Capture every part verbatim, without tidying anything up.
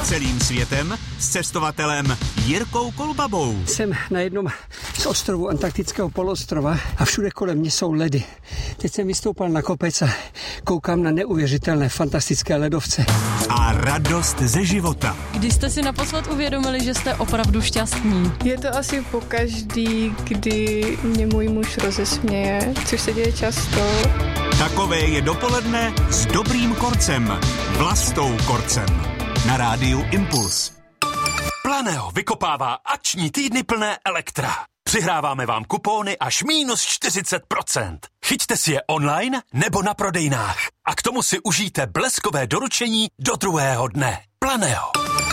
Celým světem s cestovatelem Jirkou Kolbabou. Jsem na jednom z ostrovů Antarktického poloostrova a všude kolem mě jsou ledy. Teď jsem vystoupal na kopec a koukám na neuvěřitelné, fantastické ledovce. A radost ze života. Kdy jste si naposled uvědomili, že jste opravdu šťastní? Je to asi pokaždý, kdy mě můj muž rozesměje, což se děje často. Takové je dopoledne s dobrým Korcem. Vlastou Korcem. Na rádiu Impuls. Planého vykopává akční týdny plné Elektra. Přihráváme vám kupóny až minus čtyřicet procent. Chyťte si je online nebo na prodejnách. A k tomu si užijte bleskové doručení do druhého dne. Planého.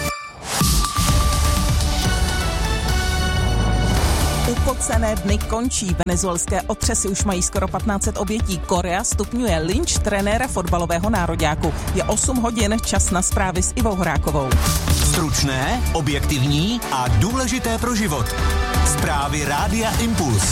Upocené dny končí. Venezuelské otřesy už mají skoro patnáct set obětí. Korea stupňuje lynč trenéra fotbalového nároďáku. Je osm hodin, čas na zprávy s Ivou Horákovou. Stručné, objektivní a důležité pro život. Zprávy rádia Impuls.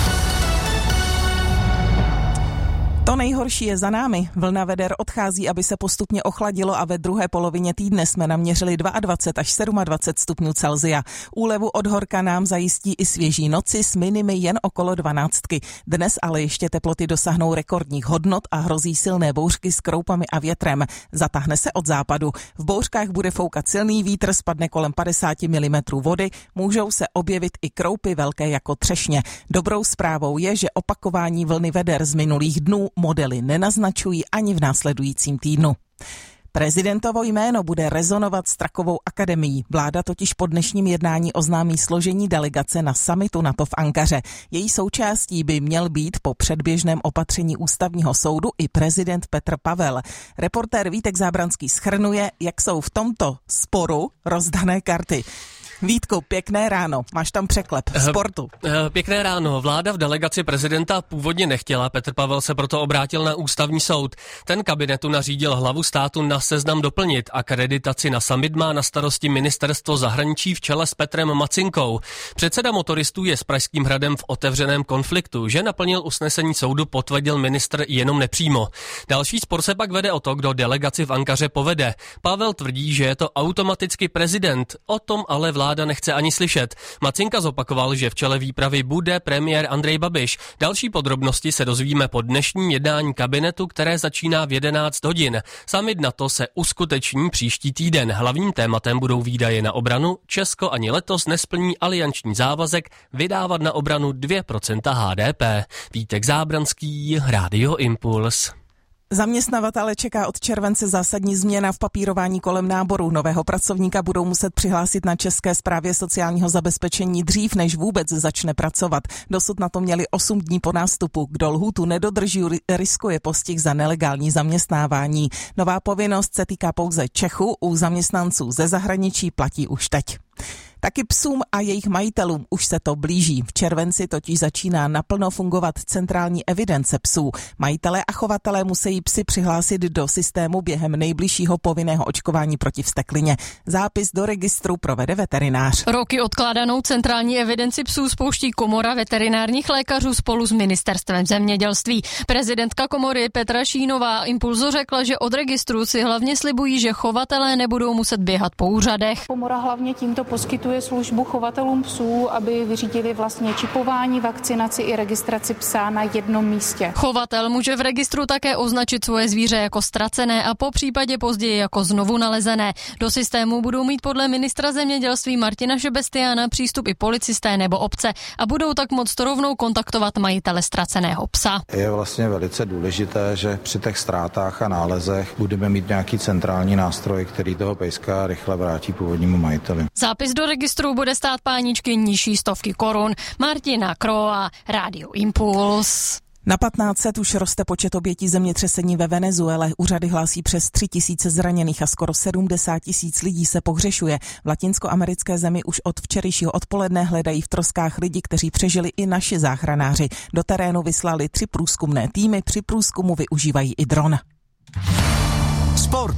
To nejhorší je za námi. Vlna veder odchází, aby se postupně ochladilo a ve druhé polovině týdne jsme naměřili dvacet dva až dvacet sedm stupňů Celsia. Úlevu od horka nám zajistí i svěží noci s minimy jen okolo dvanáctky. Dnes ale ještě teploty dosáhnou rekordních hodnot a hrozí silné bouřky s kroupami a větrem. Zatáhne se od západu. V bouřkách bude foukat silný vítr, spadne kolem padesát milimetrů vody, můžou se objevit i kroupy velké jako třešně. Dobrou zprávou je, že opakování vlny veder z minulých dnů modely nenaznačují ani v následujícím týdnu. Prezidentovo jméno bude rezonovat s Trakovou akademií. Vláda totiž po dnešním jednání oznámí složení delegace na summitu NATO v Ankaře. Její součástí by měl být po předběžném opatření ústavního soudu i prezident Petr Pavel. Reportér Vítek Zábranský shrnuje, jak jsou v tomto sporu rozdané karty. Vítku, pěkné ráno. Máš tam překlep sportu. Pěkné ráno. Vláda v delegaci prezidenta původně nechtěla. Petr Pavel se proto obrátil na ústavní soud. Ten kabinetu nařídil hlavu státu na seznam doplnit. Akreditaci na summit má na starosti ministerstvo zahraničí v čele s Petrem Macinkou. Předseda motoristů je s Pražským hradem v otevřeném konfliktu. Že naplnil usnesení soudu, potvrdil ministr jenom nepřímo. Další spor se pak vede o to, kdo delegaci v Ankaře povede. Pavel tvrdí, že je to automaticky prezident. O tom ale vláda Vláda nechce ani slyšet. Macinka zopakoval, že v čele výpravy bude premiér Andrej Babiš. Další podrobnosti se dozvíme po dnešním jednání kabinetu, které začíná v jedenáct hodin. Summit NATO se uskuteční příští týden. Hlavním tématem budou výdaje na obranu. Česko ani letos nesplní alianční závazek vydávat na obranu dvě procenta H D P. Vítek Zábranský, Rádio Impuls. Zaměstnavatele čeká od července zásadní změna v papírování kolem náboru. Nového pracovníka budou muset přihlásit na České správě sociálního zabezpečení dřív, než vůbec začne pracovat. Dosud na to měli osm dní po nástupu. Kdo lhůtu nedodrží, riskuje postih za nelegální zaměstnávání. Nová povinnost se týká pouze Čechů, u zaměstnanců ze zahraničí platí už teď. Taky psům a jejich majitelům už se to blíží. V červenci totiž začíná naplno fungovat centrální evidence psů. Majitelé a chovatelé musí psy přihlásit do systému během nejbližšího povinného očkování proti vzteklině. Zápis do registru provede veterinář. Roky odkládanou centrální evidenci psů spouští Komora veterinárních lékařů spolu s ministerstvem zemědělství. Prezidentka komory Petra Šínová Impulzu řekla, že od registru si hlavně slibují, že chovatelé nebudou muset běhat po úřadech. Komora hlavně tímto poskytuje službu chovatelům psů, aby vyřídili vlastně čipování, vakcinaci i registraci psa na jednom místě. Chovatel může v registru také označit svoje zvíře jako ztracené a po případě později jako znovu nalezené. Do systému budou mít podle ministra zemědělství Martina Šebestiána přístup i policisté nebo obce a budou tak moct rovnou kontaktovat majitele ztraceného psa. Je vlastně velice důležité, že při těch ztrátách a nálezech budeme mít nějaký centrální nástroj, který toho pejska rychle vrátí původnímu majiteli. Zápis do registru bude stát páničky nižší stovky korun. Martina Kroa, Rádio Impuls. Na patnáct set už roste počet obětí zemětřesení ve Venezuele. Úřady hlásí přes tři tisíce zraněných a skoro sedmdesát tisíc lidí se pohřešuje. V latinskoamerické zemi už od včerejšího odpoledne hledají v troskách lidi, kteří přežili i naši záchranáři. Do terénu vyslali tři průzkumné týmy, při průzkumu využívají i dron. Sport.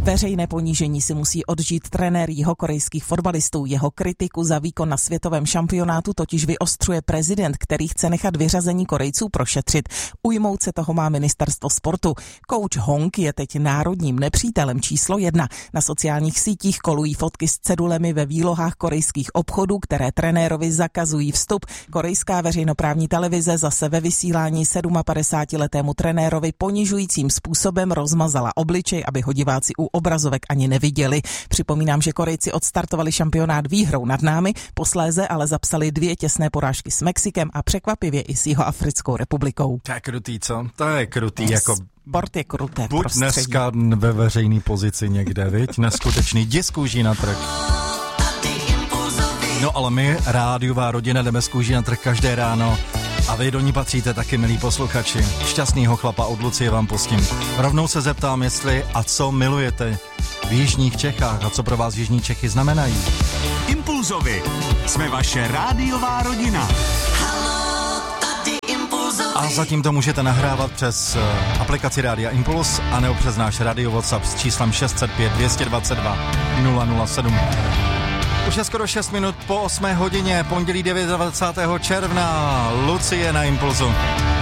Veřejné ponížení si musí odžít trenér jihokorejských fotbalistů. Jeho kritiku za výkon na světovém šampionátu totiž vyostřuje prezident, který chce nechat vyřazení Korejců prošetřit. Ujmout se toho má ministerstvo sportu. Coach Hong je teď národním nepřítelem číslo jedna. Na sociálních sítích kolují fotky s cedulemi ve výlohách korejských obchodů, které trenérovi zakazují vstup. Korejská veřejnoprávní televize zase ve vysílání sedmapadesátiletému trenérovi ponižujícím způsobem rozmazala obličej, aby ho diváci u obrazovek ani neviděli. Připomínám, že Korejci odstartovali šampionát výhrou nad námi, posléze ale zapsali dvě těsné porážky s Mexikem a překvapivě i s Jihoafrickou republikou. To je krutý, co? To je krutý, jako... Sport je kruté buď prostředí. Dneska ve veřejné pozici někde, viď? Neskutečný dis kůží na trh. No ale my, rádiová rodina, jdeme z kůží na trh každé ráno. A vy do ní patříte taky, milí posluchači. Šťastnýho chlapa od Lucie vám pustím. Rovnou se zeptám, jestli a co milujete v jižních Čechách a co pro vás jižní Čechy znamenají. Impulzovi. Jsme vaše rádiová rodina. A zatím to můžete nahrávat přes aplikaci Rádia Impuls a nebo přes náš radio WhatsApp s číslem šest set pět dvě dvacet dva nula nula sedm. Už je skoro šest minut po osmé hodině, pondělí dvacátého devátého června. Lucie na Impulzu.